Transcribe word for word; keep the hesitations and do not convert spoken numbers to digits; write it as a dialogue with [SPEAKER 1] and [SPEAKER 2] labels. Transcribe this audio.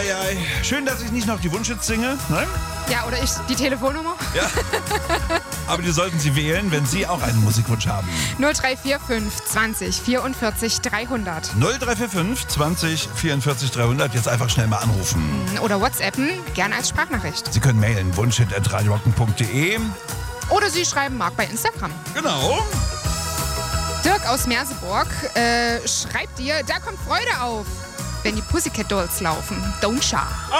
[SPEAKER 1] Eieiei. Schön, dass ich nicht noch die Wunschhits singe. Nein?
[SPEAKER 2] Ja, oder ich die Telefonnummer?
[SPEAKER 1] Ja. Aber die sollten Sie wählen, wenn Sie auch einen Musikwunsch haben.
[SPEAKER 2] null drei vier fünf zwanzig vierundvierzig dreihundert.
[SPEAKER 1] null drei vier fünf zwanzig vierundvierzig dreihundert. Jetzt einfach schnell mal anrufen.
[SPEAKER 2] Oder WhatsAppen, gerne als Sprachnachricht.
[SPEAKER 1] Sie können mailen wunschhit at radiorocken punkt de.
[SPEAKER 2] Oder Sie schreiben Marc bei Instagram.
[SPEAKER 1] Genau.
[SPEAKER 2] Dirk aus Merseburg äh, schreibt dir, da kommt Freude auf, wenn die Pussycat Dolls laufen. Don't shy.